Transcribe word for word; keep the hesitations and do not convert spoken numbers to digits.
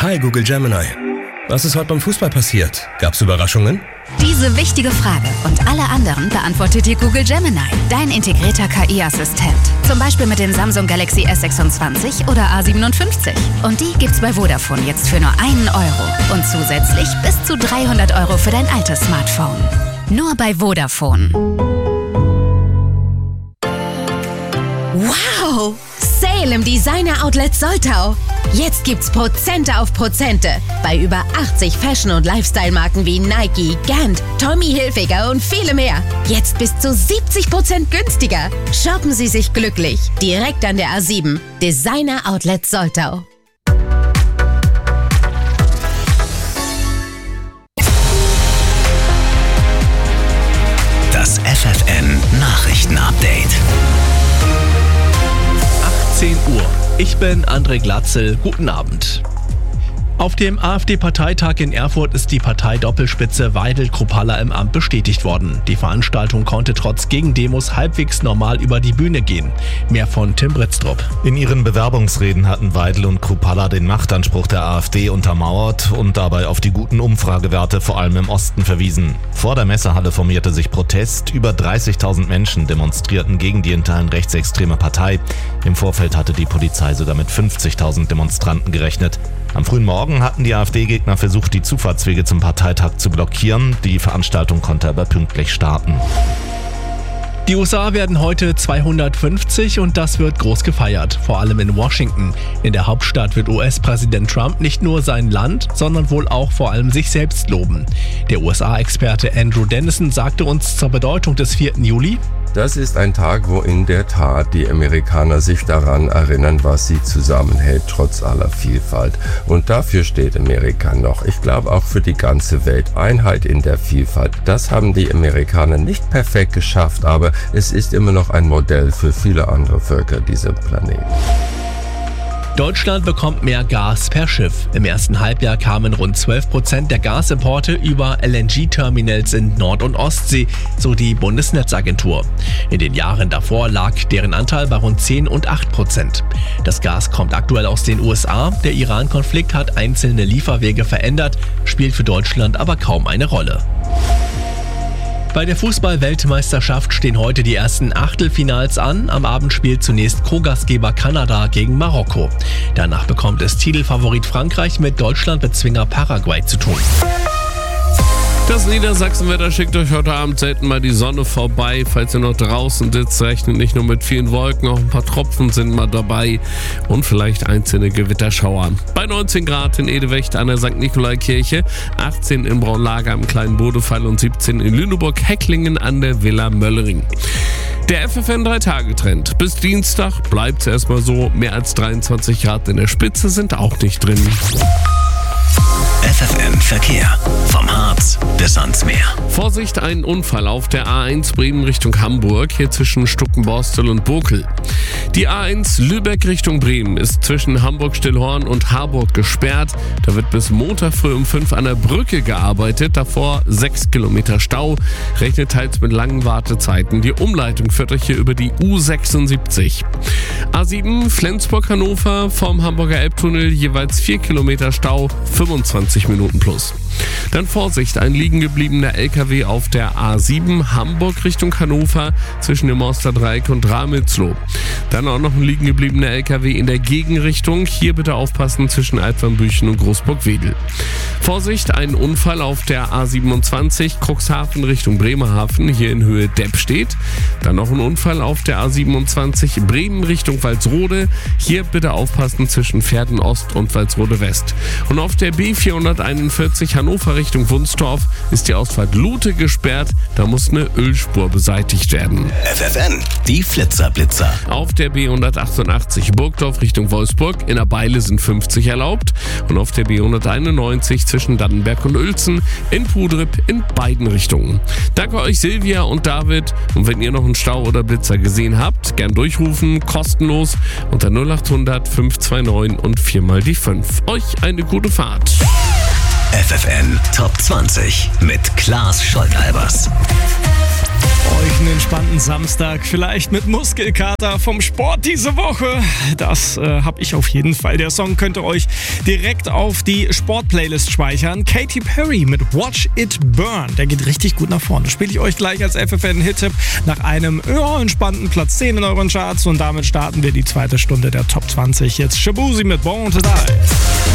Hi Google Gemini. Was ist heute beim Fußball passiert? Gab's Überraschungen? Diese wichtige Frage und alle anderen beantwortet dir Google Gemini, dein integrierter K I-Assistent. Zum Beispiel mit dem Samsung Galaxy S sechsundzwanzig oder A siebenundfünfzig. Und die gibt's bei Vodafone jetzt für nur einen Euro. Und zusätzlich bis zu dreihundert Euro für dein altes Smartphone. Nur bei Vodafone. Wow! Sale im Designer Outlet Soltau. Jetzt gibt's Prozente auf Prozente bei über achtzig Fashion- und Lifestyle-Marken wie Nike, Gant, Tommy Hilfiger und viele mehr. Jetzt bis zu siebzig Prozent günstiger. Shoppen Sie sich glücklich. Direkt an der A sieben. Designer Outlet Soltau. Das F F N Nachrichten-Update. zehn Uhr. Ich bin André Glatzel. Guten Abend. Auf dem AfD-Parteitag in Erfurt ist die Parteidoppelspitze Weidel-Kruppalla im Amt bestätigt worden. Die Veranstaltung konnte trotz Gegendemos halbwegs normal über die Bühne gehen. Mehr von Tim Britztrup. In ihren Bewerbungsreden hatten Weidel und Kruppalla den Machtanspruch der AfD untermauert und dabei auf die guten Umfragewerte vor allem im Osten verwiesen. Vor der Messehalle formierte sich Protest. Über dreißigtausend Menschen demonstrierten gegen die in Teilen rechtsextreme Partei. Im Vorfeld hatte die Polizei sogar mit fünfzigtausend Demonstranten gerechnet. Am frühen Morgen hatten die AfD-Gegner versucht, die Zufahrtswege zum Parteitag zu blockieren. Die Veranstaltung konnte aber pünktlich starten. Die U S A werden heute zweihundertfünfzig und das wird groß gefeiert, vor allem in Washington. In der Hauptstadt wird U S-Präsident Trump nicht nur sein Land, sondern wohl auch vor allem sich selbst loben. Der U S A-Experte Andrew Dennison sagte uns zur Bedeutung des vierten Juli: Das ist ein Tag, wo in der Tat die Amerikaner sich daran erinnern, was sie zusammenhält, trotz aller Vielfalt. Und dafür steht Amerika noch. Ich glaube auch für die ganze Welt. Einheit in der Vielfalt. Das haben die Amerikaner nicht perfekt geschafft, aber es ist immer noch ein Modell für viele andere Völker dieser Planeten. Deutschland bekommt mehr Gas per Schiff. Im ersten Halbjahr kamen rund zwölf Prozent der Gasimporte über L N G-Terminals in Nord- und Ostsee, so die Bundesnetzagentur. In den Jahren davor lag deren Anteil bei rund zehn und acht Prozent. Das Gas kommt aktuell aus den U S A. Der Iran-Konflikt hat einzelne Lieferwege verändert, spielt für Deutschland aber kaum eine Rolle. Bei der Fußball-Weltmeisterschaft stehen heute die ersten Achtelfinals an. Am Abend spielt zunächst Co-Gastgeber Kanada gegen Marokko. Danach bekommt es Titelfavorit Frankreich mit Deutschlandbezwinger Paraguay zu tun. Das Niedersachsenwetter schickt euch heute Abend selten mal die Sonne vorbei. Falls ihr noch draußen sitzt, rechnet nicht nur mit vielen Wolken, auch ein paar Tropfen sind mal dabei und vielleicht einzelne Gewitterschauer. Bei neunzehn Grad in Edewecht an der Sankt Nikolai-Kirche, achtzehn in Braunlager am kleinen Bodefall und siebzehn in Lüneburg-Hecklingen an der Villa Möllering. Der F F N drei Tage Trend. Bis Dienstag bleibt es erstmal so. Mehr als dreiundzwanzig Grad in der Spitze sind auch nicht drin. F F N Verkehr. Vom Harz bis ans Meer. Vorsicht, ein Unfall auf der A eins Bremen Richtung Hamburg, hier zwischen Stuckenborstel und Bokel. Die A eins Lübeck Richtung Bremen ist zwischen Hamburg-Stillhorn und Harburg gesperrt. Da wird bis Montag früh um fünf an der Brücke gearbeitet, davor sechs Kilometer Stau. Rechnet teils mit langen Wartezeiten. Die Umleitung führt euch hier über die U sechsundsiebzig. A sieben Flensburg-Hannover vom Hamburger Elbtunnel jeweils vier Kilometer Stau, fünfundzwanzig Minuten plus. Dann Vorsicht, ein liegen gebliebener L K W auf der A sieben Hamburg Richtung Hannover zwischen dem Mosterdreieck und Ramelsloh. Dann auch noch ein liegen gebliebener L K W in der Gegenrichtung. Hier bitte aufpassen zwischen Altwambüchen und Großburg-Wedel. Vorsicht, ein Unfall auf der A siebenundzwanzig Cuxhaven Richtung Bremerhaven, hier in Höhe Deppstedt. Dann noch ein Unfall auf der A siebenundzwanzig Bremen Richtung Walsrode. Hier bitte aufpassen zwischen Pferden Ost und Walsrode West. Und auf der B vierhunderteinundvierzig Hannover Richtung Wunstorf ist die Ausfahrt Lute gesperrt. Da muss eine Ölspur beseitigt werden. F F N, die Flitzerblitzer. Auf der B hundertachtundachtzig Burgdorf Richtung Wolfsburg in der Beile sind fünfzig erlaubt. Und auf der B hunderteinundneunzig zwischen Dannenberg und Uelzen in Pudrip in beiden Richtungen. Danke euch Silvia und David. Und wenn ihr noch einen Stau oder Blitzer gesehen habt, gern durchrufen, kostenlos unter null achthundert fünf zwei neun und viermal die fünf. Euch eine gute Fahrt. F F N Top zwanzig mit Klaas Scholtalbers. Euch einen entspannten Samstag, vielleicht mit Muskelkater vom Sport diese Woche. Das äh, habe ich auf jeden Fall. Der Song könnt ihr euch direkt auf die Sport-Playlist speichern. Katy Perry mit Watch It Burn. Der geht richtig gut nach vorne. Spiele ich euch gleich als F F N-Hit-Tipp nach einem ja, entspannten Platz zehn in euren Charts. Und damit starten wir die zweite Stunde der Top zwanzig. Jetzt Shabuzi mit Born to Die.